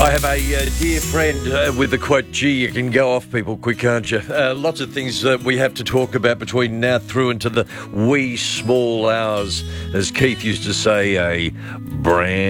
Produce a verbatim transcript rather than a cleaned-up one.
I have a uh, dear friend uh, with the quote, gee, you can go off people quick, can't you? Uh, lots of things that we have to talk about between now through into the wee small hours. As Keith used to say, a brand